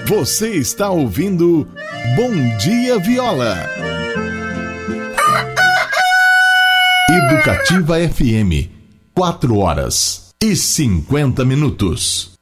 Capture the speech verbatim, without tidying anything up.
Você está ouvindo Bom Dia Viola. Educativa F M, quatro horas e cinquenta minutos.